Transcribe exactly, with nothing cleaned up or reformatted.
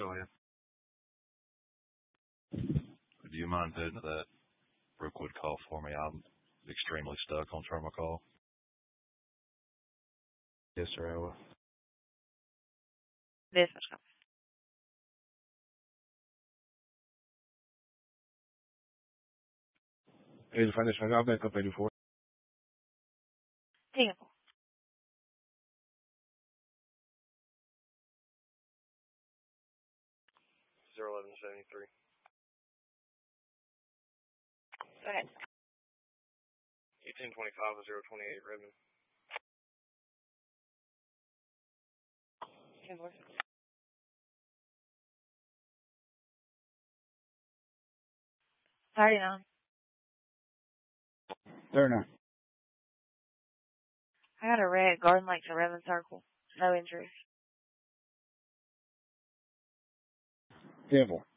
Go ahead. Do you mind doing that real quick call for me? I'm extremely stuck on terminal call. Yes, sir, I will. Dispatch call. eighty-five, that's fine. I'll back up eighty-four. Ten four. zero eleven seventy-three. Go ahead. eighteen twenty-five to zero twenty-eight, Redmond. Ten four. Thirty-nine. thirty-nine. I got a wreck, Garden Lake to Redmond Circle. No injuries. ten four.